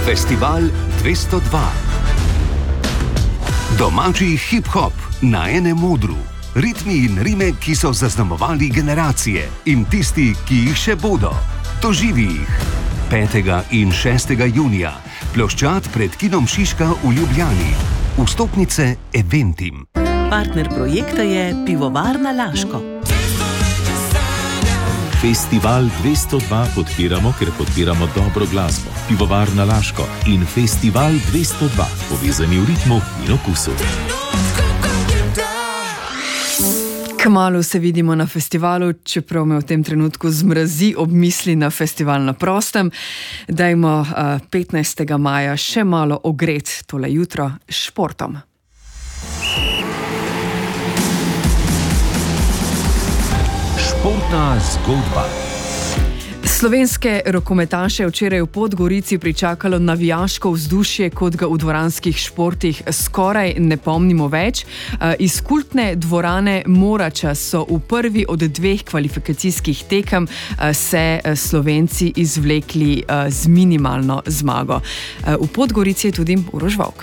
Festival 202. Domači hip-hop na enem odru. Ritmi in rime, ki so zaznamovali generacije in tisti, ki jih še bodo. Doživi jih 5. in 6. junija. Ploščad pred kinom Šiška v Ljubljani. Vstopnice Eventim. Partner projekta je Pivovarna Laško. Festival 202 podpiramo, ker podpiramo dobro glasbo. Pivovarna Laško in Festival 202, povezani v ritmu in okusu. Kmalu se vidimo na festivalu, čeprav me v tem trenutku zmrazi ob misli na festival na prostem. Dajmo 15. maja še malo ogret tole jutro s športom. Športna zgodba. Slovenske rokometaše včeraj v Podgorici pričakalo navijaško vzdušje, kot ga v dvoranskih športih skoraj ne pomnimo več. Iz kultne dvorane Morača so v prvi od 2 kvalifikacijskih tekem se Slovenci izvlekli z minimalno zmago. V Podgorici je tudi Uroš Vovk.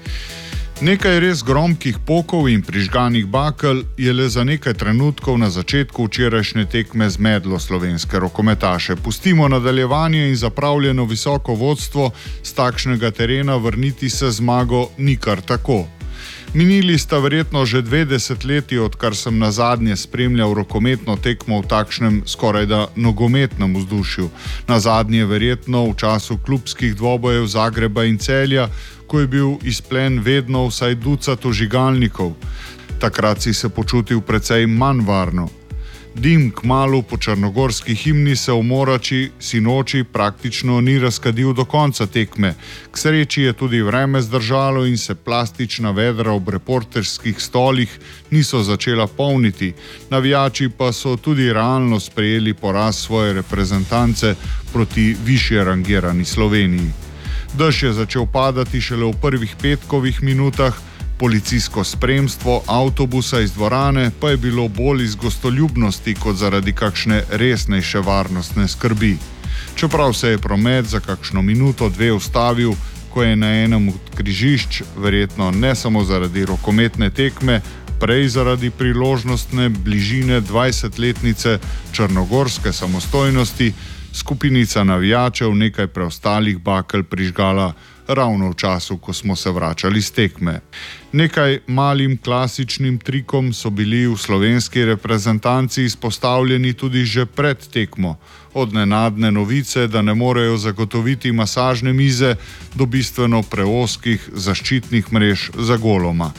Nekaj res gromkih pokov in prižganih bakel je le za nekaj trenutkov na začetku včerajšnje tekme zmedlo slovenske rokometaše. Pustimo nadaljevanje in zapravljeno visoko vodstvo, z takšnega terena vrniti se zmago ni kar tako. Minili sta verjetno že 2 desetletji, odkar sem nazadnje spremljal rokometno tekmo v takšnem skorajda nogometnem vzdušju. Nazadnje verjetno v času klubskih dvobojev Zagreba in Celja, ko je bil izplen vedno vsaj ducat ožigalnikov. Takrat si se počutil precej manj varno. Dim kmalu po črnogorski himni se v Morači sinoči praktično ni razkadil do konca tekme. K sreči je tudi vreme zdržalo in se plastična vedra ob reporterskih stolih niso začela polniti. Navijači pa so tudi realno sprejeli poraz svoje reprezentance proti višje rangirani Sloveniji. Dež je začel padati šele v prvih petkovih minutah, policijsko spremstvo avtobusa iz dvorane pa je bilo bolj iz gostoljubnosti kot zaradi kakšne resnejše varnostne skrbi. Čeprav se je promet za kakšno minuto, 2 ustavil, ko je na enem od križišč, verjetno ne samo zaradi rokometne tekme, prej zaradi priložnostne bližine 20-letnice črnogorske samostojnosti, skupinica navijačev nekaj preostalih bakel prižgala ravno v času, ko smo se vračali z tekme. Nekaj malim klasičnim trikom so bili v slovenski reprezentanci izpostavljeni tudi že pred tekmo. Od nenadne novice, da ne morejo zagotoviti masažne mize, do bistveno preozkih zaščitnih mrež za goloma.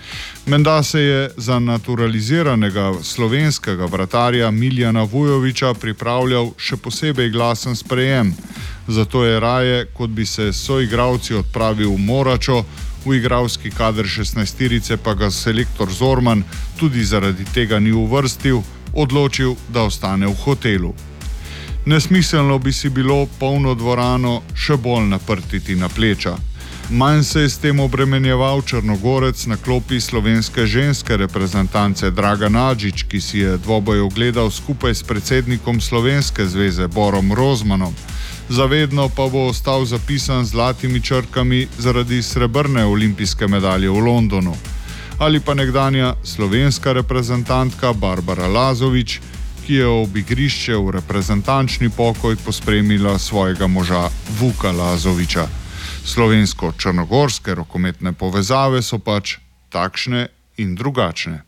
Menda se je za naturaliziranega slovenskega vratarja Miljana Vujovića pripravljal še posebej glasen sprejem. Zato je raje, kot bi se soigralci odpravil v Moračo, v igralski kader 16-terice pa ga selektor Zorman tudi zaradi tega ni uvrstil, odločil, da ostane v hotelu. Nesmiselno bi si bilo polno dvorano še bolj naprtiti na pleča. Manj se je s tem obremenjeval Črnogorec na klopi slovenske ženske reprezentance Dragan Adžič, ki si je dvoboj ogledal skupaj s predsednikom Slovenske zveze Borom Rozmanom. Zavedno pa bo ostal zapisan z zlatimi črkami zaradi srebrne olimpijske medalje v Londonu. Ali pa nekdanja slovenska reprezentantka Barbara Lazović, ki je ob igrišče v reprezentančni pokoj pospremila svojega moža Vuka Lazovića. Slovensko-črnogorske rokometne povezave so pač takšne in drugačne.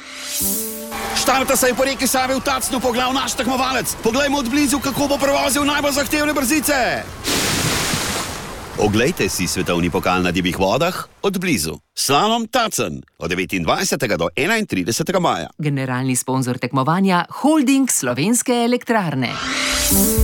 Štarta se je po reki Savi v Tacnu poglav naš tekmovalec. Poglejmo od blizu, kako bo prevozil najbolj zahtevne brzice. Oglejte si svetovni pokal na divjih vodah od blizu. Slalom Tacen od 29. do 31. maja. Generalni sponzor tekmovanja Holding Slovenske elektrarne.